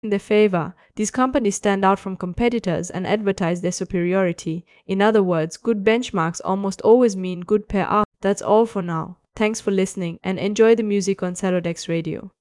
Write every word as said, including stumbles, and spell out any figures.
in their favor. These companies stand out from competitors and advertise their superiority. In other words, good benchmarks almost always mean good P R. That's all for now. Thanks for listening and enjoy the music on Celodex Radio.